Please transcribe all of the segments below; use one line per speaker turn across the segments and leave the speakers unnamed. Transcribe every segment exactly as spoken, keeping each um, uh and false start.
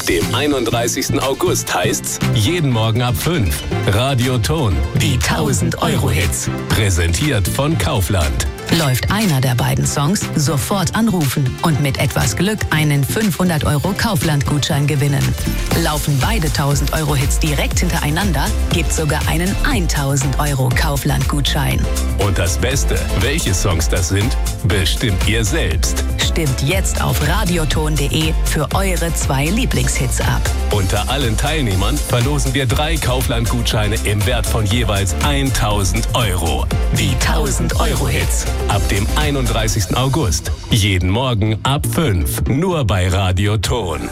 Ab dem einunddreißigsten August heißt's jeden Morgen ab fünf. Radioton, die tausend-Euro-Hits. Präsentiert von Kaufland.
Läuft einer der beiden Songs, sofort anrufen und mit etwas Glück einen fünfhundert Euro Kaufland-Gutschein gewinnen. Laufen beide tausend-Euro-Hits direkt hintereinander, gibt's sogar einen tausend Euro Kaufland-Gutschein.
Und das Beste, welche Songs das sind, bestimmt ihr selbst.
Stimmt jetzt auf radioton punkt de für eure zwei Lieblingshits ab.
Unter allen Teilnehmern verlosen wir drei Kaufland-Gutscheine im Wert von jeweils tausend Euro. Die tausend-Euro-Hits. Ab dem einunddreißigsten August. Jeden Morgen ab fünf. Nur bei Radioton.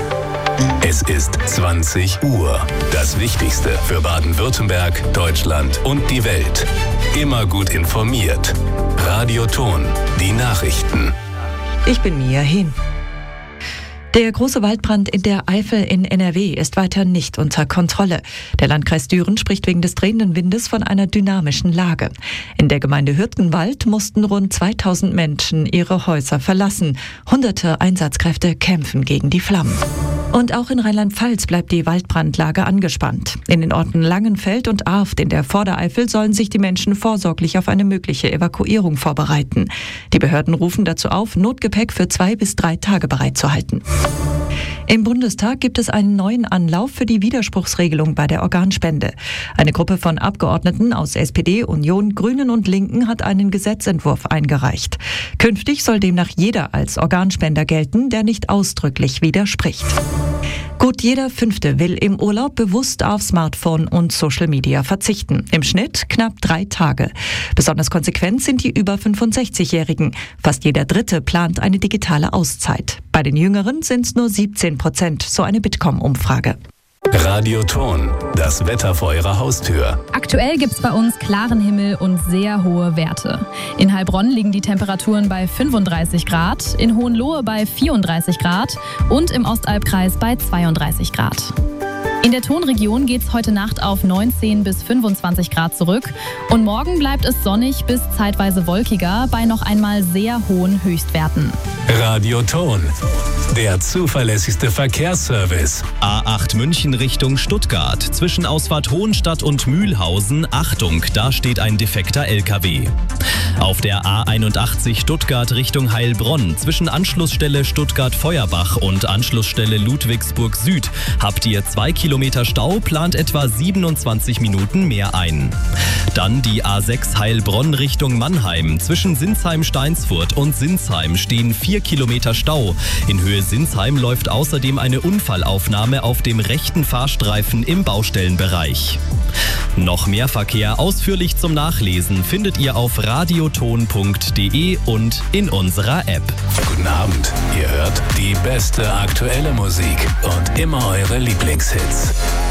Es ist zwanzig Uhr. Das Wichtigste für Baden-Württemberg, Deutschland und die Welt. Immer gut informiert. Radioton. Die Nachrichten.
Ich bin Mia Hehn. Der große Waldbrand in der Eifel in N R W ist weiter nicht unter Kontrolle. Der Landkreis Düren spricht wegen des drehenden Windes von einer dynamischen Lage. In der Gemeinde Hürtgenwald mussten rund zweitausend Menschen ihre Häuser verlassen. Hunderte Einsatzkräfte kämpfen gegen die Flammen. Und auch in Rheinland-Pfalz bleibt die Waldbrandlage angespannt. In den Orten Langenfeld und Arft in der Vordereifel sollen sich die Menschen vorsorglich auf eine mögliche Evakuierung vorbereiten. Die Behörden rufen dazu auf, Notgepäck für zwei bis drei Tage bereitzuhalten. Im Bundestag gibt es einen neuen Anlauf für die Widerspruchsregelung bei der Organspende. Eine Gruppe von Abgeordneten aus S P D, Union, Grünen und Linken hat einen Gesetzentwurf eingereicht. Künftig soll demnach jeder als Organspender gelten, der nicht ausdrücklich widerspricht. Gut jeder Fünfte will im Urlaub bewusst auf Smartphone und Social Media verzichten. Im Schnitt knapp drei Tage. Besonders konsequent sind die über fünfundsechzigjährigen. Fast jeder Dritte plant eine digitale Auszeit. Bei den Jüngeren sind es nur siebzehn Prozent, so eine Bitkom-Umfrage.
Radioton, das Wetter vor Ihrer Haustür.
Aktuell gibt es bei uns klaren Himmel und sehr hohe Werte. In Heilbronn liegen die Temperaturen bei fünfunddreißig Grad, in Hohenlohe bei vierunddreißig Grad und im Ostalbkreis bei zweiunddreißig Grad. In der Tonregion geht es heute Nacht auf neunzehn bis fünfundzwanzig Grad zurück und morgen bleibt es sonnig bis zeitweise wolkiger bei noch einmal sehr hohen Höchstwerten.
Radioton, der zuverlässigste Verkehrsservice.
A acht München Richtung Stuttgart. Zwischen Ausfahrt Hohenstadt und Mühlhausen. Achtung, da steht ein defekter L K W. Auf der A einundachtzig Stuttgart Richtung Heilbronn. Zwischen Anschlussstelle Stuttgart-Feuerbach und Anschlussstelle Ludwigsburg Süd habt ihr zwei Kilometer Stau, plant etwa siebenundzwanzig Minuten mehr ein. Dann die A sechs Heilbronn Richtung Mannheim. Zwischen Sinsheim-Steinsfurt und Sinsheim stehen vier Kilometer Stau. In Höhe Sinsheim läuft außerdem eine Unfallaufnahme auf dem rechten Fahrstreifen im Baustellenbereich. Noch mehr Verkehr ausführlich zum Nachlesen findet ihr auf radioton punkt de und in unserer App.
Guten Abend, ihr hört die beste aktuelle Musik und immer eure Lieblingshits.